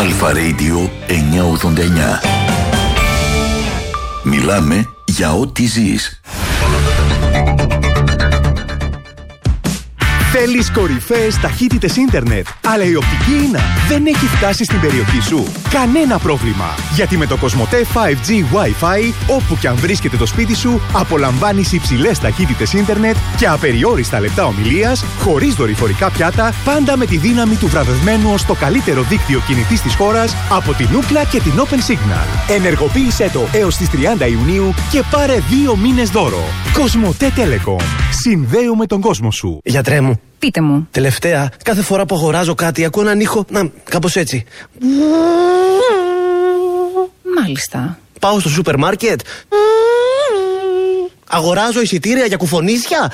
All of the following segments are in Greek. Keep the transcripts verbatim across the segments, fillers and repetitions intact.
Αλφα Radio εννιακόσια ογδόντα εννιά. Μιλάμε για ό,τι ζεις. Θέλεις κορυφαίες ταχύτητες ίντερνετ, αλλά η οπτική ίνα δεν έχει φτάσει στην περιοχή σου? Κανένα πρόβλημα, γιατί με το Κοσμοτέ φάιβ τζι Wi-Fi, όπου και αν βρίσκεται το σπίτι σου, απολαμβάνεις υψηλές ταχύτητες ίντερνετ και απεριόριστα λεπτά ομιλίας, χωρίς δορυφορικά πιάτα, πάντα με τη δύναμη του βραβευμένου ως το καλύτερο δίκτυο κινητής της χώρας από την Ookla και την Open Signal. Ενεργοποίησέ το έως τις τριάντα Ιουνίου και πάρε δύο μήνες δώρο. Κοσμοτέ Telecom. Συνδέουμε τον κόσμο σου. Γιατρέ μου. Πείτε μου. Τελευταία, κάθε φορά που αγοράζω κάτι, ακούω έναν ήχο. Να, κάπως έτσι. Μάλιστα. Πάω στο σούπερ μάρκετ. Αγοράζω εισιτήρια για κουφονίσια.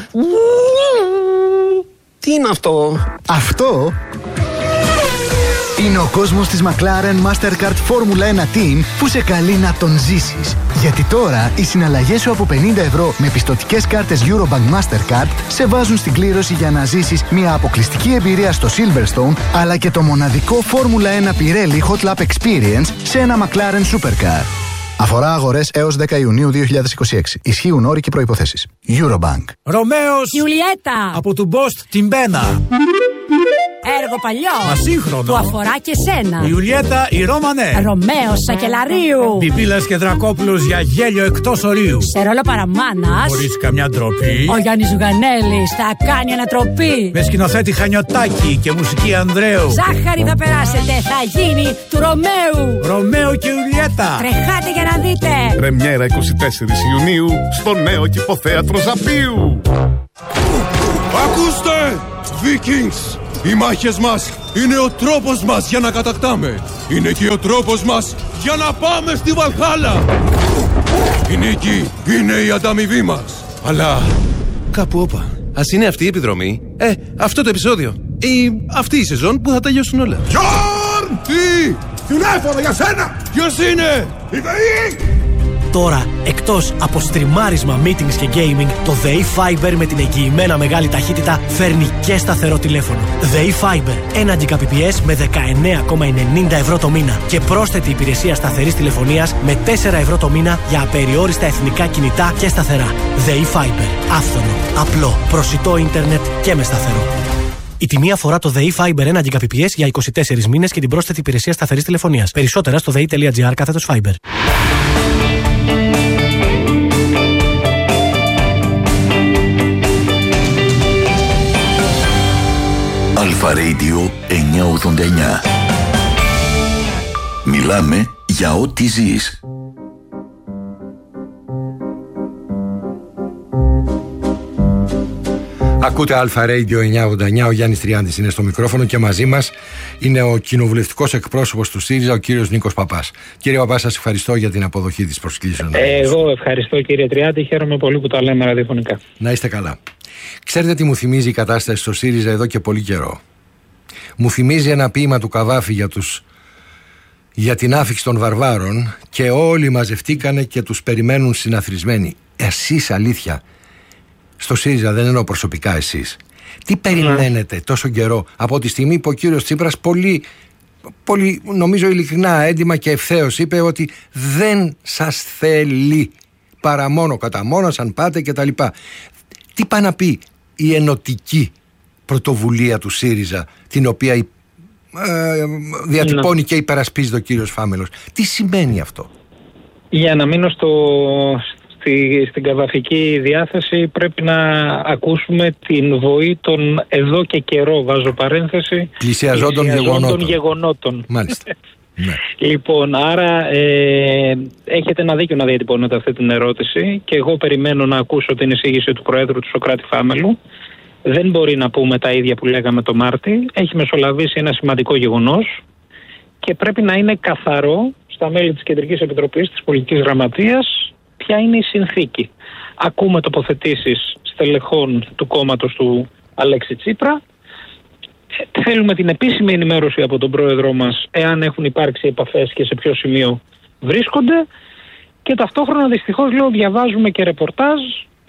Τι είναι αυτό? Αυτό είναι ο κόσμος της McLaren Mastercard Formula ένα Team που σε καλεί να τον ζήσεις. Γιατί τώρα οι συναλλαγές σου από πενήντα ευρώ με πιστωτικές κάρτες Eurobank Mastercard σε βάζουν στην κλήρωση για να ζήσεις μια αποκλειστική εμπειρία στο Silverstone, αλλά και το μοναδικό Formula ένα Pirelli Hot Lap Experience σε ένα McLaren Supercar. Αφορά αγορές έως δέκα Ιουνίου δύο χιλιάδες είκοσι έξι. Ισχύουν όροι και προϋποθέσεις. Eurobank. Ρωμαίος Ιουλιέτα από του Μπόστ την Μπένα. Έργο παλιό. Μα σύγχρονο. Που αφορά και σένα. Η Ιουλιέτα η Ρώμανε. Ρωμαίος Σακελαρίου. Πιπίλας και Δρακόπουλος για γέλιο εκτός ορίου. Σε ρόλο παραμάνας. Χωρίς καμιά ντροπή. Ο Γιάννης Ζουγανέλης θα κάνει ανατροπή. Με σκηνοθέτη Χανιωτάκη και μουσική Ανδρέου. Ζάχαρη θα περάσετε. Θα γίνει του Ρωμαίου. Ρωμαίο και Ιουλιέτα. Τρεχάτε για να δείτε. Πρεμιέρα είκοσι τέσσερις Ιουνίου στο νέο κηποθέατρο Ζαπίου. Ακούστε, Vikings! Οι μάχες μας είναι ο τρόπος μας για να κατακτάμε. Είναι και ο τρόπος μας για να πάμε στη Βαλχάλα. Η νίκη είναι η ανταμοιβή μας. Αλλά κάπου όπα. Ας είναι αυτή η επιδρομή. Ε, αυτό το επεισόδιο. Ή αυτή η σεζόν που θα τελειώσουν όλα. Γιόρν! Τι! Τηλέφωνο για σένα! Ποιος είναι? Η ΔΕΗ! Τώρα, εκτός από στριμάρισμα, meetings και gaming, το ΔΕΗ Fiber με την εγγυημένα μεγάλη ταχύτητα φέρνει και σταθερό τηλέφωνο. ΔΕΗ Fiber, ένα Gbps με δεκαεννέα κόμμα ενενήντα ευρώ το μήνα και πρόσθετη υπηρεσία σταθερής τηλεφωνίας με τέσσερα ευρώ το μήνα για απεριόριστα εθνικά κινητά και σταθερά. ΔΕΗ Fiber, άφθονο, απλό, προσιτό ίντερνετ και με σταθερό. Η τιμή αφορά το ΔΕΗ Fiber ένα Gbps για είκοσι τέσσερις μήνες και την πρόσθετη υπηρεσία σταθερής τηλεφωνίας. Περισσότερα στο δei.gr κάθετος Fiber. Αλφα Radio εννιακόσια ογδόντα εννιά. Μιλάμε για ό,τι ζεις. Ακούτε Αλφα Radio εννιακόσια ογδόντα εννιά, ο Γιάννης Τριάντης είναι στο μικρόφωνο και μαζί μας είναι ο κοινοβουλευτικός εκπρόσωπος του ΣΥΡΙΖΑ, ο κύριος Νίκος Παπάς. Κύριε Παπά, σας ευχαριστώ για την αποδοχή της προσκλήσεως. Εγώ ευχαριστώ κύριε Τριάντη, χαίρομαι πολύ που τα λέμε ραδιοφωνικά. Να είστε καλά. Ξέρετε τι μου θυμίζει η κατάσταση στο ΣΥΡΙΖΑ εδώ και πολύ καιρό? Μου θυμίζει ένα ποίημα του Καβάφη για, τους, για την άφιξη των βαρβάρων και όλοι μαζευτήκανε και τους περιμένουν συναθρισμένοι. Εσείς αλήθεια, στο ΣΥΡΙΖΑ, δεν εννοώ προσωπικά εσείς, τι περιμένετε τόσο καιρό από τη στιγμή που ο κύριος Τσίπρας πολύ, πολύ νομίζω ειλικρινά, έντιμα και ευθέως είπε ότι δεν σας θέλει παρά μόνο κατά μόνο αν πάτε και τα λοιπά. Τι πάει να πει η ενωτική πρωτοβουλία του ΣΥΡΙΖΑ, την οποία ε, διατυπώνει και υπερασπίζεται ο κύριος Φάμελος? Τι σημαίνει αυτό? Για να μείνω στο, στη, στην καβαφική διάθεση, πρέπει να ακούσουμε την βοή των εδώ και καιρό, βάζω παρένθεση, πλησιαζόντων γεγονότων. γεγονότων. Μάλιστα. Ναι. Λοιπόν, άρα ε, έχετε ένα δίκιο να διατυπώνετε αυτή την ερώτηση και εγώ περιμένω να ακούσω την εισήγηση του Προέδρου του Σωκράτη Φάμελου. Δεν μπορεί να πούμε τα ίδια που λέγαμε το Μάρτι. Έχει μεσολαβήσει ένα σημαντικό γεγονός και πρέπει να είναι καθαρό στα μέλη της Κεντρικής Επιτροπής της Πολιτικής Γραμματείας ποια είναι η συνθήκη. Ακούμε τοποθετήσεις στελεχών του κόμματος του Αλέξη Τσίπρα. Θέλουμε την επίσημη ενημέρωση από τον πρόεδρό μας εάν έχουν υπάρξει επαφές και σε ποιο σημείο βρίσκονται, και ταυτόχρονα δυστυχώς λέω διαβάζουμε και ρεπορτάζ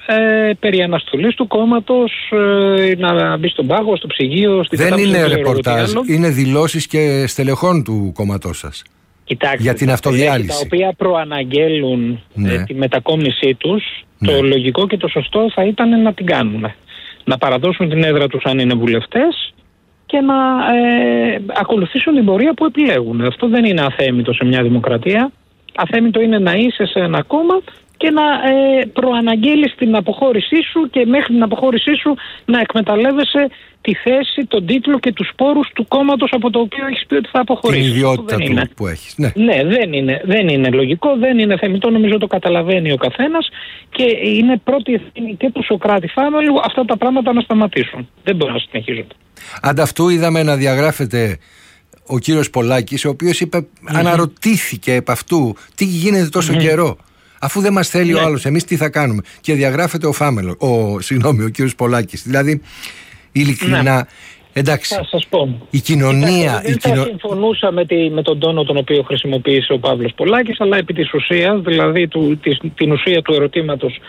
ε, περί αναστολής του κόμματος, ε, να μπει στον πάγο, στο ψυγείο, στη Δεν είναι ρεπορτάζ, είναι δηλώσεις και στελεχών του κόμματός σας. Κοιτάξτε, για την αυτοδιάλυση. Τα οποία προαναγγέλουν ναι. ε, τη μετακόμισή τους, ναι. το λογικό και το σωστό θα ήταν να την κάνουν. Να παραδώσουν την έδρα τους αν είναι βουλευτές και να ε, ακολουθήσουν την πορεία που επιλέγουν. Αυτό δεν είναι αθέμητο σε μια δημοκρατία. Αθέμητο είναι να είσαι σε ένα κόμμα και να ε, προαναγγέλεις την αποχώρησή σου και μέχρι την αποχώρησή σου να εκμεταλλεύεσαι τη θέση, τον τίτλο και τους πόρους του κόμματος από το οποίο έχεις πει ότι θα αποχωρήσεις. Την ιδιότητα του είναι. Που έχεις. Ναι, ναι δεν, είναι, δεν είναι λογικό, δεν είναι θεμιτό, νομίζω το καταλαβαίνει ο καθένας και είναι πρώτη ευθύνη και του Σωκράτη Φάμελου αυτά τα πράγματα να σταματήσουν. Δεν μπορούν να συνεχίζονται. Ανταυτού είδαμε να διαγράφεται ο κύριος Πολάκης, ο οποίος είπε, mm-hmm. αναρωτήθηκε επ' αυτού τι γίνεται τόσο mm-hmm. καιρό. Αφού δεν μας θέλει ναι. ο άλλος, εμείς τι θα κάνουμε. Και διαγράφεται ο Φάμελο, ο, συγγνώμη, ο κύριος Πολάκης. Δηλαδή, ειλικρινά, ναι. εντάξει, θα σας πω. η κοινωνία... Δεν η θα κοινο... συμφωνούσα με, τη, με τον τόνο τον οποίο χρησιμοποίησε ο Παύλος Πολάκης, αλλά επί της ουσίας, δηλαδή του, της, την ουσία του ερωτήματος,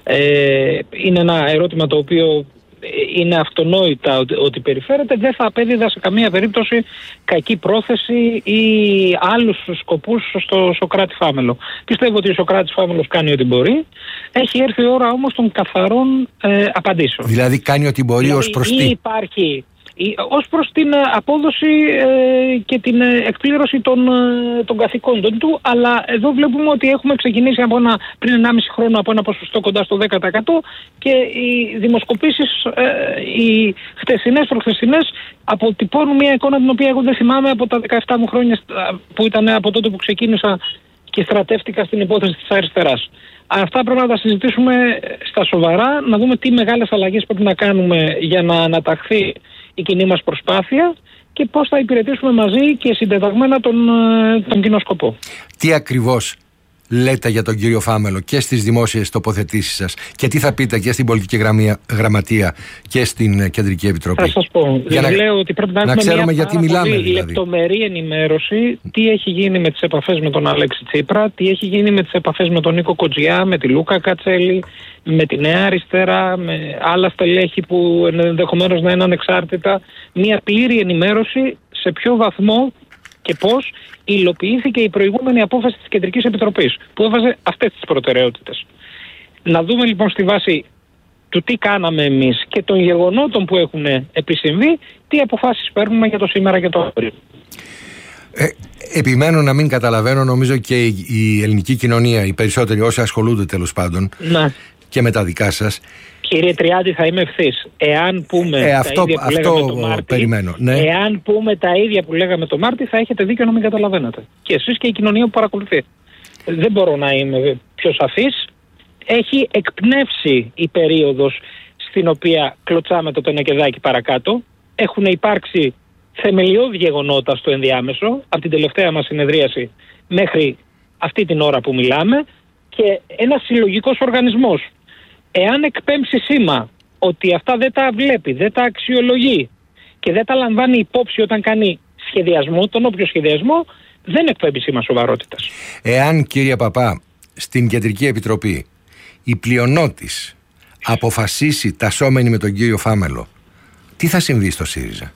ε, είναι ένα ερώτημα το οποίο... είναι αυτονόητα ότι, ότι περιφέρεται, δεν θα απέδιδα σε καμία περίπτωση κακή πρόθεση ή άλλους σκοπούς στο Σωκράτη Φάμελο. Πιστεύω ότι ο Σωκράτης Φάμελος κάνει ό,τι μπορεί. Έχει έρθει η ώρα όμως των καθαρών ε, απαντήσεων. Δηλαδή κάνει ό,τι μπορεί δηλαδή, ως προς τι. Υπάρχει ως προς την απόδοση ε, και την εκπλήρωση των, ε, των καθηκόντων του, αλλά εδώ βλέπουμε ότι έχουμε ξεκινήσει από ένα, πριν ενάμιση χρόνο από ένα ποσοστό κοντά στο δέκα τοις εκατό και οι δημοσκοπήσεις, ε, οι χτεσινές, προχθεσινές αποτυπώνουν μια εικόνα την οποία εγώ δεν θυμάμαι από τα δεκαεπτά μου χρόνια που ήταν από τότε που ξεκίνησα και στρατεύτηκα στην υπόθεση της αριστεράς. Αυτά πρέπει να τα συζητήσουμε στα σοβαρά, να δούμε τι μεγάλες αλλαγές πρέπει να κάνουμε για να αναταχθεί η κοινή μας προσπάθεια και πώς θα υπηρετήσουμε μαζί και συντεταγμένα τον, τον κοινό σκοπό. Τι ακριβώς λέτε για τον κύριο Φάμελο και στις δημόσιες τοποθετήσεις σας και τι θα πείτε και στην πολιτική γραμμία, γραμματεία και στην Κεντρική Επιτροπή? Θα σας πω. Για να, λέω ότι πρέπει να, να έχουμε μια γιατί μιλάμε, πολύ δηλαδή. λεπτομερή ενημέρωση τι έχει γίνει με τις επαφές με τον Αλέξη Τσίπρα, τι έχει γίνει με τις επαφές με τον Νίκο Κοτζιά, με τη Λούκα Κατσέλη, με τη Νέα Αριστερά, με άλλα στελέχη που ενδεχομένως να είναι ανεξάρτητα. Μια πλήρη ενημέρωση σε ποιο βαθμό και πώς υλοποιήθηκε η προηγούμενη απόφαση της Κεντρικής Επιτροπής που έβαζε αυτές τις προτεραιότητες. Να δούμε λοιπόν στη βάση του τι κάναμε εμείς και των γεγονότων που έχουν επισυμβεί, τι αποφάσεις παίρνουμε για το σήμερα και το αύριο. Ε, επιμένω να μην καταλαβαίνω, νομίζω και η, η ελληνική κοινωνία, οι περισσότεροι όσοι ασχολούνται τέλος πάντων να. και με τα δικά σας. Κύριε Τριάντη, θα είμαι ευθύς. Εάν πούμε ε, τα αυτό, ίδια που αυτό λέγαμε το Μάρτι, περιμένω, ναι. εάν πούμε τα ίδια που λέγαμε το Μάρτι, θα έχετε δίκιο να μην καταλαβαίνετε. Και εσείς και η κοινωνία που παρακολουθεί. Δεν μπορώ να είμαι πιο σαφής. Έχει εκπνεύσει η περίοδος στην οποία κλωτσάμε το πενεκεδάκι παρακάτω. Έχουν υπάρξει θεμελιώδη γεγονότα στο ενδιάμεσο, από την τελευταία μας συνεδρίαση μέχρι αυτή την ώρα που μιλάμε, και ένας συλλογικός οργανισμός. Εάν εκπέμψει σήμα ότι αυτά δεν τα βλέπει, δεν τα αξιολογεί και δεν τα λαμβάνει υπόψη όταν κάνει σχεδιασμό, τον όποιο σχεδιασμό, δεν εκπέμπει σήμα σοβαρότητας. Εάν, κύριε Παπά, στην Κεντρική Επιτροπή η πλειονότης αποφασίσει τασσόμενη με τον κύριο Φάμελο, τι θα συμβεί στο ΣΥΡΙΖΑ?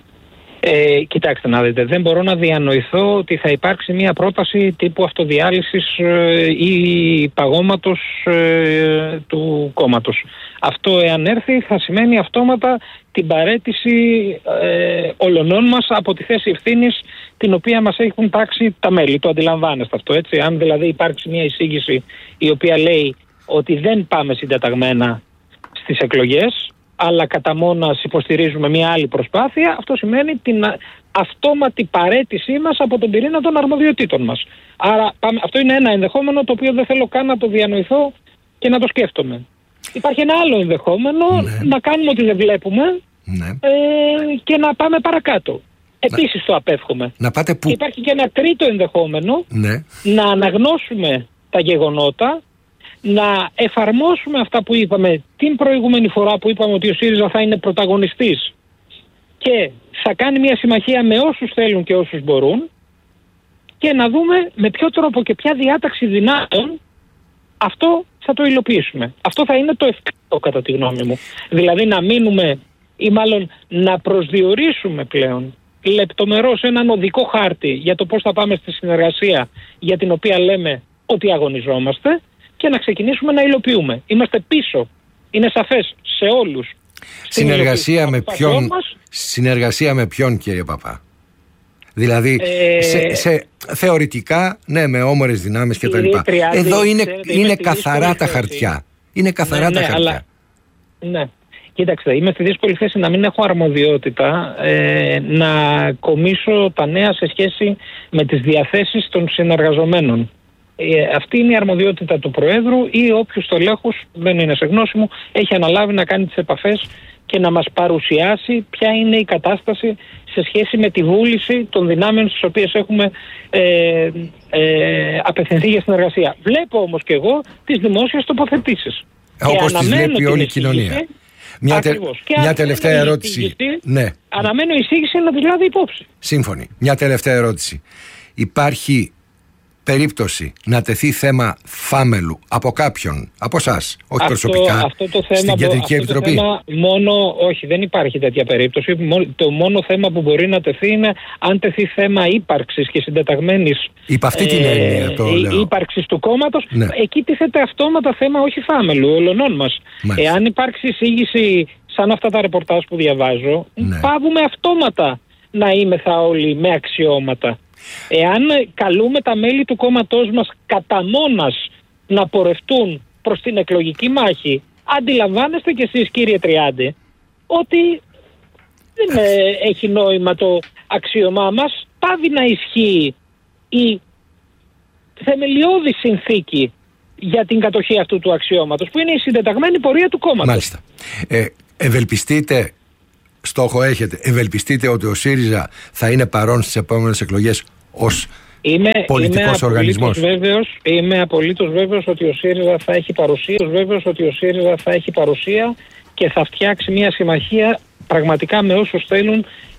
Ε, κοιτάξτε να δείτε, δεν μπορώ να διανοηθώ ότι θα υπάρξει μια πρόταση τύπου αυτοδιάλυσης ε, ή παγώματος ε, του κόμματος. Αυτό εάν έρθει θα σημαίνει αυτόματα την παραίτηση ε, όλων μας από τη θέση ευθύνης την οποία μας έχουν τάξει τα μέλη. Το αντιλαμβάνεστε αυτό, έτσι? Αν δηλαδή υπάρξει μια εισήγηση η οποία λέει ότι δεν πάμε συντεταγμένα στις εκλογές, αλλά κατά μόνας υποστηρίζουμε μια άλλη προσπάθεια, αυτό σημαίνει την αυτόματη παραίτησή μας από τον πυρήνα των αρμοδιοτήτων μας. Άρα πάμε, αυτό είναι ένα ενδεχόμενο το οποίο δεν θέλω καν να το διανοηθώ και να το σκέφτομαι. Υπάρχει ένα άλλο ενδεχόμενο, ναι. να κάνουμε ότι δεν βλέπουμε, ναι. ε, και να πάμε παρακάτω. Επίσης να... το απέφχομαι. Να πάτε που... Υπάρχει και ένα τρίτο ενδεχόμενο, ναι. να αναγνώσουμε τα γεγονότα, να εφαρμόσουμε αυτά που είπαμε την προηγούμενη φορά που είπαμε ότι ο ΣΥΡΙΖΑ θα είναι πρωταγωνιστής και θα κάνει μια συμμαχία με όσους θέλουν και όσους μπορούν και να δούμε με ποιο τρόπο και ποια διάταξη δυνάτων αυτό θα το υλοποιήσουμε. Αυτό θα είναι το ευκαιρό κατά τη γνώμη μου. Δηλαδή να μείνουμε ή μάλλον να προσδιορίσουμε πλέον λεπτομερώς έναν οδικό χάρτη για το πώς θα πάμε στη συνεργασία για την οποία λέμε ότι αγωνιζόμαστε και να ξεκινήσουμε να υλοποιούμε. Είμαστε πίσω. Είναι σαφές σε όλους. Συνεργασία με ποιον, συνεργασία με ποιον, κύριε Παπά? Δηλαδή ε, σε, σε, θεωρητικά, ναι, με όμορες δυνάμεις και τα λοιπά. Εδώ είναι, είναι καθαρά τα χαρτιά. Είναι καθαρά ναι, τα ναι, χαρτιά. Αλλά, ναι. Κοίταξτε, είμαι στη δύσκολη θέση να μην έχω αρμοδιότητα ε, να κομίσω τα νέα σε σχέση με τις διαθέσεις των συνεργαζομένων. Ε, αυτή είναι η αρμοδιότητα του Προέδρου ή όποιου στελέχους, δεν είναι σε γνώση μου, έχει αναλάβει να κάνει τις επαφές και να μας παρουσιάσει ποια είναι η κατάσταση σε σχέση με τη βούληση των δυνάμεων στις οποίες έχουμε ε, ε, απευθυνθεί για συνεργασία. Βλέπω όμως και εγώ τις δημόσιες τοποθετήσεις. Όπως τις βλέπει όλη η κοινωνία. Μια, τε, μια τελευταία ερώτηση. Ναι. Αναμένω η εισήγηση να τη λάβει υπόψη. Σύμφωνοι. Μια τελευταία ερώτηση. Υπάρχει περίπτωση να τεθεί θέμα φάμελου από κάποιον, από εσάς, όχι αυτό, προσωπικά, αυτό το θέμα, στην Κεντρική αυτό Επιτροπή? Το θέμα μόνο, όχι, δεν υπάρχει τέτοια περίπτωση. Το μόνο θέμα που μπορεί να τεθεί είναι αν τεθεί θέμα ύπαρξης και συντεταγμένης υπ' αυτή την έννοια, ε, το λέω. ύπαρξης του κόμματος. Ναι. Εκεί τίθεται αυτόματα θέμα όχι φάμελου, ολονών μας. Μάλιστα. Εάν υπάρξει εισήγηση σαν αυτά τα ρεπορτάζ που διαβάζω, ναι, πάβουμε αυτόματα να είμεθα όλοι με αξιώματα. Εάν καλούμε τα μέλη του κόμματός μας κατά μόνας να πορευτούν προς την εκλογική μάχη, αντιλαμβάνεστε κι εσείς, κύριε Τριάντη, ότι δεν ε, έχει νόημα το αξίωμά μας, πάβει να ισχύει η θεμελιώδη συνθήκη για την κατοχή αυτού του αξιώματος, που είναι η συντεταγμένη πορεία του κόμματος. Μάλιστα. Ε, ευελπιστείτε, στόχο έχετε, ευελπιστείτε ότι ο ΣΥΡΙΖΑ θα είναι παρόν στις επόμενες εκλογές ως είμαι, πολιτικός είμαι οργανισμός? Βέβαιος, είμαι απολύτως βέβαιος ότι ο ΣΥΡΙΖΑ θα έχει παρουσία, βέβαιος ότι ο ΣΥΡΙΖΑ θα έχει παρουσία και θα φτιάξει μια συμμαχία πραγματικά με όσους θέλουν